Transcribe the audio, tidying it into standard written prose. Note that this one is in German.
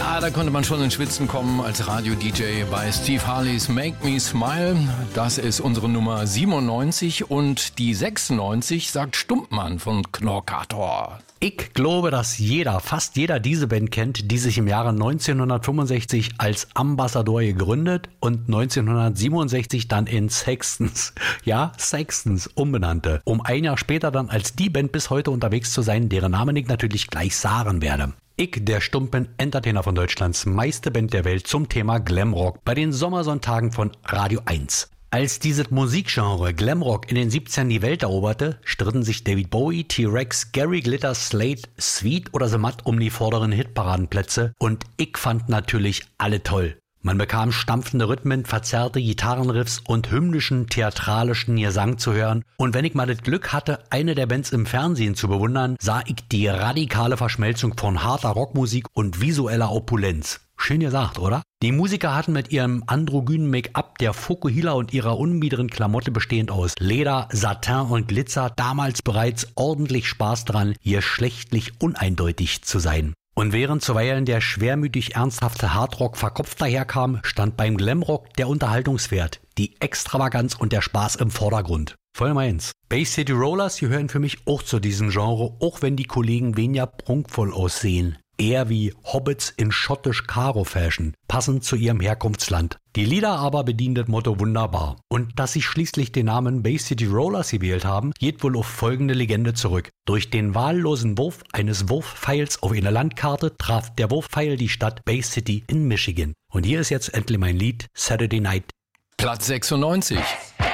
Ja, da konnte man schon ins Schwitzen kommen als Radio-DJ bei Steve Harleys Make Me Smile. Das ist unsere Nummer 97 und die 96 sagt Stumpmann von Knorkator. Ich glaube, dass fast jeder diese Band kennt, die sich im Jahre 1965 als Ambassador gegründet und 1967 dann in Sextons, umbenannte, um ein Jahr später dann als die Band bis heute unterwegs zu sein, deren Namen ich natürlich gleich sagen werde. Ich, der Stumpen Entertainer von Deutschlands meiste Band der Welt zum Thema Glamrock bei den Sommersonntagen von Radio 1. Als dieses Musikgenre Glamrock in den 70ern die Welt eroberte, stritten sich David Bowie, T-Rex, Gary Glitter, Slade, Sweet oder The Mutt um die vorderen Hitparadenplätze und ich fand natürlich alle toll. Man bekam stampfende Rhythmen, verzerrte Gitarrenriffs und hymnischen, theatralischen Gesang zu hören. Und wenn ich mal das Glück hatte, eine der Bands im Fernsehen zu bewundern, sah ich die radikale Verschmelzung von harter Rockmusik und visueller Opulenz. Schön gesagt, oder? Die Musiker hatten mit ihrem androgynen Make-up, der Fokuhila und ihrer unbiederen Klamotte bestehend aus Leder, Satin und Glitzer damals bereits ordentlich Spaß dran, geschlechtlich uneindeutig zu sein. Und während zuweilen der schwermütig ernsthafte Hardrock verkopft daherkam, stand beim Glamrock der Unterhaltungswert, die Extravaganz und der Spaß im Vordergrund. Voll meins. Bay City Rollers gehören für mich auch zu diesem Genre, auch wenn die Kollegen weniger prunkvoll aussehen. Eher wie Hobbits in schottisch-Karo-Fashion, passend zu ihrem Herkunftsland. Die Lieder aber bedienen das Motto wunderbar. Und dass sie schließlich den Namen Bay City Rollers gewählt haben, geht wohl auf folgende Legende zurück. Durch den wahllosen Wurf eines Wurfpfeils auf eine Landkarte traf der Wurfpfeil die Stadt Bay City in Michigan. Und hier ist jetzt endlich mein Lied Saturday Night. Platz 96.